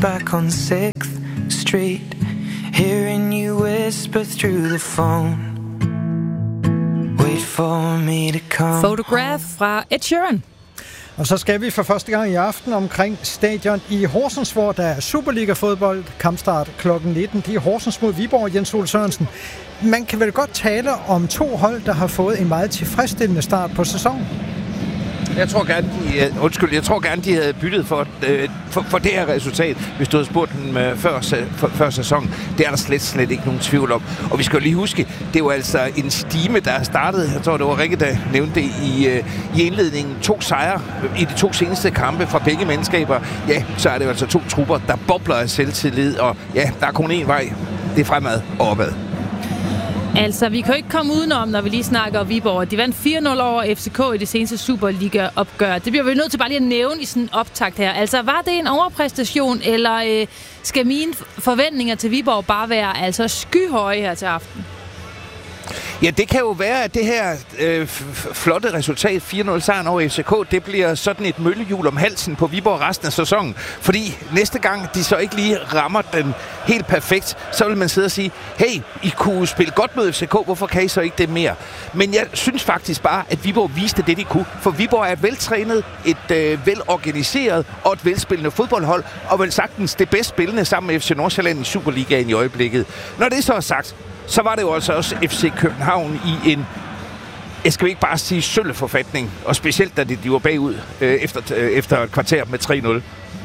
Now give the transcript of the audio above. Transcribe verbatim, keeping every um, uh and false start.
back on sixth Street, hearing you whisper through the phone. Wait for me to come. Photograph fra Ed Sheeran. Og så skal vi for første gang i aften omkring stadion i Horsens, hvor der er Superliga-fodbold, kampstart klokken nitten. Det er Horsens mod Viborg, Jens Ole Sørensen. Man kan vel godt tale om to hold, der har fået en meget tilfredsstillende start på sæsonen. Jeg tror gerne, de, undskyld, jeg tror gerne, de havde byttet for, øh, for, for det her resultat, hvis du havde spurgt dem øh, før, for, før sæsonen. Det er der slet, slet ikke nogen tvivl om. Og vi skal jo lige huske, det er jo altså en stime, der er startet. Jeg tror, det var Rikke, der nævnte det i, øh, i indledningen. To sejre i de to seneste kampe fra begge mandskaber. Ja, så er det jo altså to trupper, der bobler af selvtillid. Og ja, der er kun én vej. Det er fremad og opad. Altså, vi kan jo ikke komme udenom, når vi lige snakker om Viborg. De vandt fire nul over F C K i det seneste Superliga-opgør. Det bliver vi nødt til bare lige at nævne i sådan en optakt her. Altså, var det en overpræstation, eller øh, skal mine forventninger til Viborg bare være altså skyhøje her til aften? Ja, det kan jo være, at det her øh, f- flotte resultat, fire nul sejren over F C K, det bliver sådan et møllehjul om halsen på Viborg resten af sæsonen. Fordi næste gang de så ikke lige rammer den helt perfekt, så vil man sidde og sige, hey, I kunne spille godt mod F C K, hvorfor kan I så ikke det mere? Men jeg synes faktisk bare, at Viborg viste det, de kunne. For Viborg er et veltrænet, et øh, velorganiseret og et velspillende fodboldhold, og vel sagtens det bedst spillende sammen med F C Nordsjælland i Superligaen i øjeblikket. Når det så er sagt, så var det jo altså også F C København i en, jeg skal ikke bare sige sølleforfatning, og specielt da de, de var bagud øh, efter, øh, efter et kvarter med tre nul.